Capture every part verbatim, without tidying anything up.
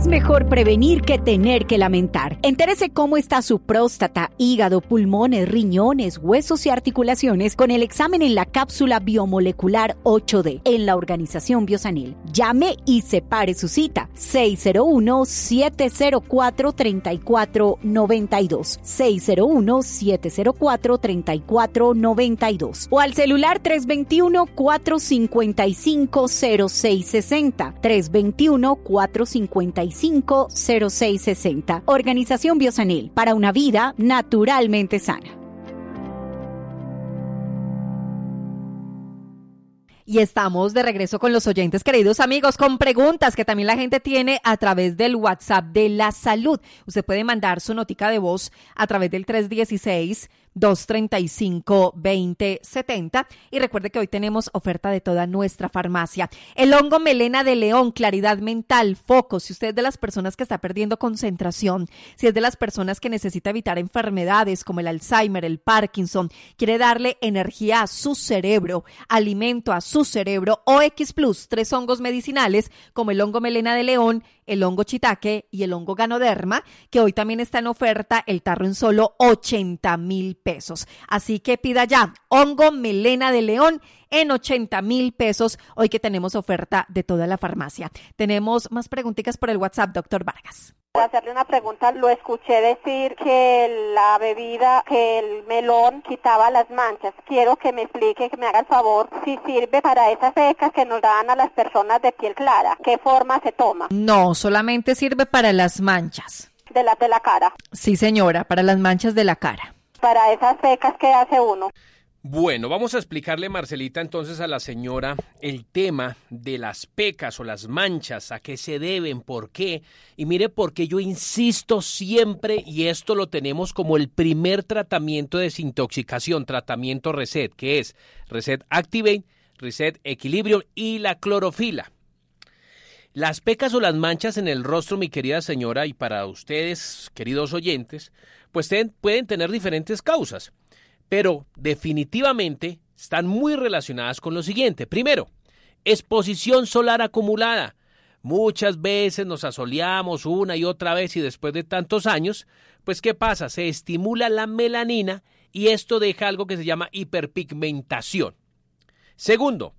Es mejor prevenir que tener que lamentar. Entérese cómo está su próstata, hígado, pulmones, riñones, huesos y articulaciones con el examen en la cápsula biomolecular ocho D en la Organización Biosanil. Llame y separe su cita. seis cero uno, siete cero cuatro, tres cuatro nueve dos. seis cero uno, siete cero cuatro, tres cuatro nueve dos. O al celular tres dos uno, cuatro cinco cinco, cero seis seis cero. tres dos uno, cuatro cinco cinco, cero seis seis cero. Organización Biosanil, para una vida naturalmente sana. Y estamos de regreso con los oyentes, queridos amigos, con preguntas que también la gente tiene a través del WhatsApp de la salud. Usted puede mandar su notica de voz a través del tres uno seis, dos tres cinco, dos cero siete cero. Y recuerde que hoy tenemos oferta de toda nuestra farmacia. El hongo melena de león, claridad mental, foco. Si usted es de las personas que está perdiendo concentración, si es de las personas que necesita evitar enfermedades como el Alzheimer, el Parkinson, quiere darle energía a su cerebro, alimento a su cerebro, O X Plus, tres hongos medicinales como el hongo melena de león, el hongo shiitake y el hongo ganoderma, que hoy también está en oferta el tarro en solo ochenta mil pesos. Así que pida ya hongo melena de león en ochenta mil pesos, hoy que tenemos oferta de toda la farmacia. Tenemos más preguntitas por el WhatsApp, doctor Vargas. Para hacerle una pregunta, lo escuché decir que la bebida, que el melón quitaba las manchas. Quiero que me explique, que me haga el favor, si sirve para esas secas que nos dan a las personas de piel clara. ¿Qué forma se toma? No, solamente sirve para las manchas. De la, de la cara. Sí, señora, para las manchas de la cara. Para esas secas, ¿qué hace uno? Bueno, vamos a explicarle, Marcelita, entonces a la señora el tema de las pecas o las manchas, a qué se deben, por qué. Y mire por qué yo insisto siempre, y esto lo tenemos como el primer tratamiento de desintoxicación, tratamiento Reset, que es Reset Activate, Reset Equilibrium y la clorofila. Las pecas o las manchas en el rostro, mi querida señora, y para ustedes, queridos oyentes, pues ten, pueden tener diferentes causas. Pero definitivamente están muy relacionadas con lo siguiente. Primero, exposición solar acumulada. Muchas veces nos asoleamos una y otra vez y después de tantos años, pues ¿qué pasa? Se estimula la melanina y esto deja algo que se llama hiperpigmentación. Segundo,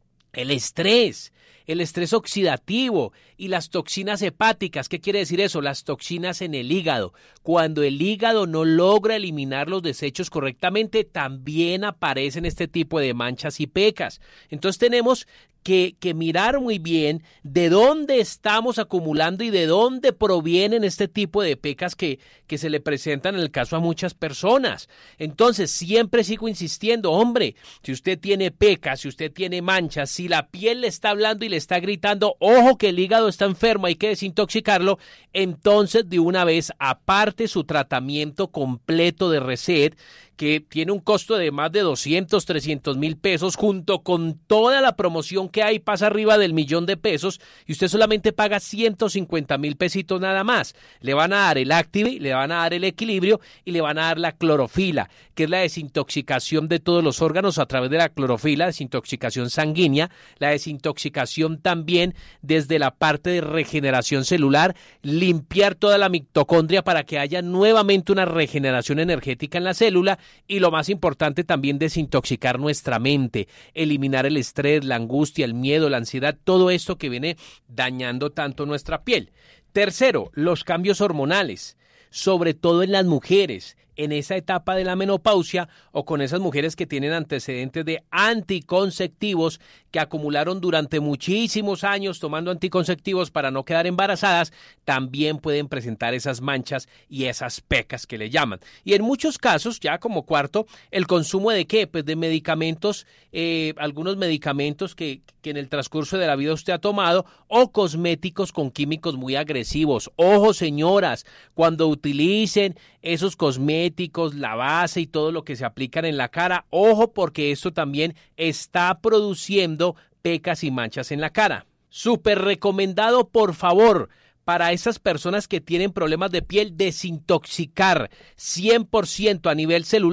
el estrés. El estrés oxidativo y las toxinas hepáticas. ¿Qué quiere decir eso? Las toxinas en el hígado. Cuando el hígado no logra eliminar los desechos correctamente, también aparecen este tipo de manchas y pecas. Entonces tenemos que, que mirar muy bien de dónde estamos acumulando y de dónde provienen este tipo de pecas que, que se le presentan en el caso a muchas personas. Entonces siempre sigo insistiendo, hombre, si usted tiene pecas, si usted tiene manchas, si la piel le está hablando y le está gritando, ojo que el hígado está enfermo, hay que desintoxicarlo, entonces de una vez aparte su tratamiento completo de Reset, que tiene un costo de más de doscientos, trescientos mil pesos, junto con toda la promoción que hay, pasa arriba del millón de pesos, y usted solamente paga ciento cincuenta mil pesitos nada más. Le van a dar el Active, le van a dar el Equilibrio y le van a dar la clorofila, que es la desintoxicación de todos los órganos a través de la clorofila, desintoxicación sanguínea, la desintoxicación también desde la parte de regeneración celular, limpiar toda la mitocondria para que haya nuevamente una regeneración energética en la célula. Y lo más importante también desintoxicar nuestra mente, eliminar el estrés, la angustia, el miedo, la ansiedad, todo esto que viene dañando tanto nuestra piel. Tercero, los cambios hormonales, sobre todo en las mujeres, en esa etapa de la menopausia o con esas mujeres que tienen antecedentes de anticonceptivos que acumularon durante muchísimos años tomando anticonceptivos para no quedar embarazadas, también pueden presentar esas manchas y esas pecas que le llaman. Y en muchos casos, ya como cuarto, el consumo de ¿qué? Pues de medicamentos, eh, algunos medicamentos que, que en el transcurso de la vida usted ha tomado o cosméticos con químicos muy agresivos. Ojo, señoras, cuando utilicen esos cosméticos, la base y todo lo que se aplican en la cara, ojo porque esto también está produciendo pecas y manchas en la cara. Súper recomendado, por favor, para esas personas que tienen problemas de piel, desintoxicar cien por ciento a nivel celular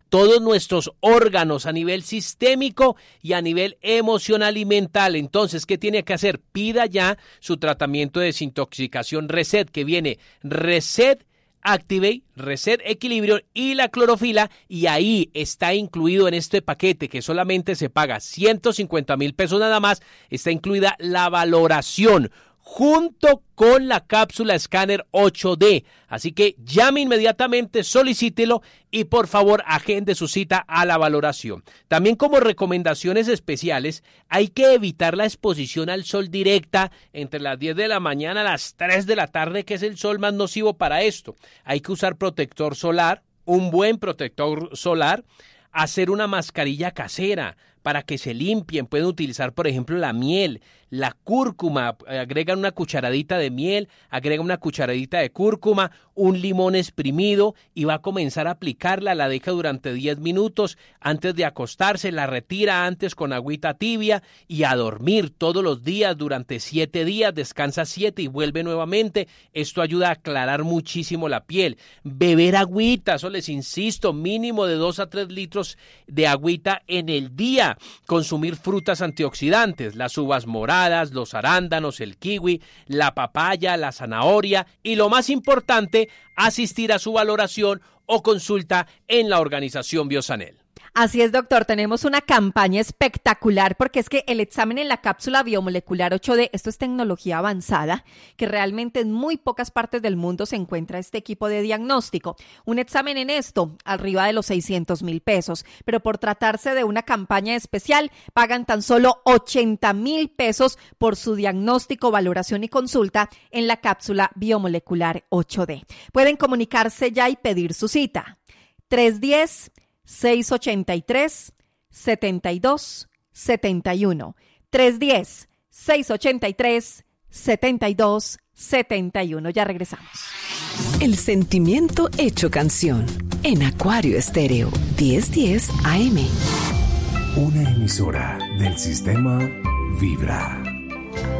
todos nuestros órganos a nivel sistémico y a nivel emocional y mental. Entonces, ¿qué tiene que hacer? Pida ya su tratamiento de desintoxicación Reset, que viene Reset Activate, Reset Equilibrio y la clorofila, y ahí está incluido en este paquete que solamente se paga ciento cincuenta mil pesos nada más, está incluida la valoración junto con la cápsula escáner ocho D. Así que llame inmediatamente, solicítelo y por favor agende su cita a la valoración. También como recomendaciones especiales, hay que evitar la exposición al sol directa entre las diez de la mañana a las tres de la tarde, que es el sol más nocivo para esto. Hay que usar protector solar, un buen protector solar, hacer una mascarilla casera para que se limpien. Pueden utilizar, por ejemplo, la miel, la cúrcuma, agregan una cucharadita de miel, agregan una cucharadita de cúrcuma, un limón exprimido y va a comenzar a aplicarla, la deja durante diez minutos antes de acostarse, la retira antes con agüita tibia y a dormir todos los días durante siete días, descansa siete y vuelve nuevamente. Esto ayuda a aclarar muchísimo la piel. Beber agüita, eso les insisto, mínimo de dos a tres litros de agüita en el día. Consumir frutas antioxidantes, las uvas moradas, los arándanos, el kiwi, la papaya, la zanahoria y lo más importante, asistir a su valoración o consulta en la organización Biosanel. Así es, doctor, tenemos una campaña espectacular porque es que el examen en la cápsula biomolecular ocho D, esto es tecnología avanzada, que realmente en muy pocas partes del mundo se encuentra este equipo de diagnóstico. Un examen en esto, arriba de los seiscientos mil pesos, pero por tratarse de una campaña especial, pagan tan solo ochenta mil pesos por su diagnóstico, valoración y consulta en la cápsula biomolecular ocho D. Pueden comunicarse ya y pedir su cita. tres uno cero, seis ocho tres, siete dos siete uno. tres uno cero, seis ocho tres, siete dos siete uno. Ya regresamos. El sentimiento hecho canción en Acuario Estéreo diez diez A M. Una emisora del sistema Vibra.